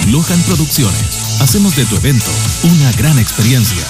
Lohan Producciones. Hacemos de tu evento una gran experiencia.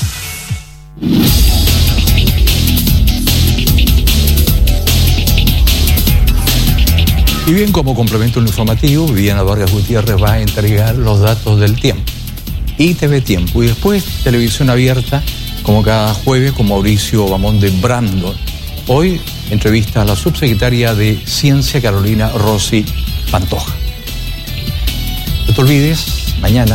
Y bien, como complemento informativo, Viviana Vargas Gutiérrez va a entregar los datos del tiempo. Y TV Tiempo. Y después, televisión abierta, como cada jueves, con Mauricio Bamón de Brandon. Hoy, entrevista a la subsecretaria de Ciencia, Carolina Rossi Pantoja. No te olvides, mañana,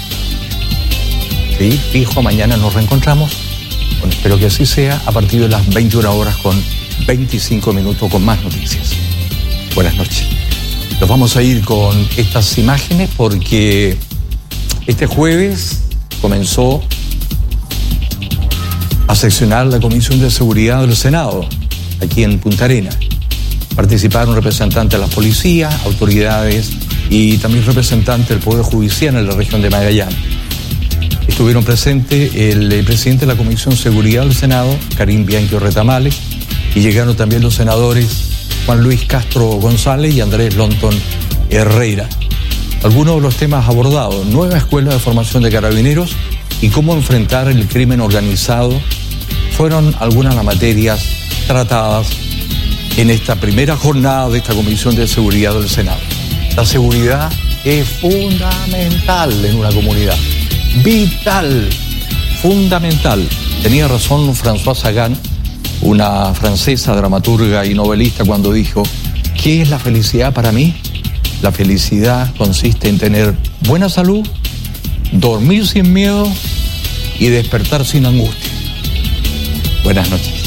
sí, fijo, mañana nos reencontramos. Bueno, espero que así sea, a partir de las 21 horas con 25 minutos con más noticias. Buenas noches. Nos vamos a ir con estas imágenes porque este jueves comenzó a seccionar la Comisión de Seguridad del Senado, aquí en Punta Arenas. Participaron representantes de la policía, autoridades y también representantes del Poder Judicial en la región de Magallanes. Estuvieron presentes el presidente de la Comisión de Seguridad del Senado, Karim Bianchi Retamales, y llegaron también los senadores Juan Luis Castro González y Andrés Lonton Herrera. Algunos de los temas abordados: nueva escuela de formación de carabineros y cómo enfrentar el crimen organizado, fueron algunas de las materias tratadas en esta primera jornada de esta Comisión de Seguridad del Senado. La seguridad es fundamental en una comunidad, vital, fundamental. Tenía razón Françoise Sagan, una francesa dramaturga y novelista, cuando dijo: ¿qué es la felicidad para mí? La felicidad consiste en tener buena salud, dormir sin miedo y despertar sin angustia. Buenas noches.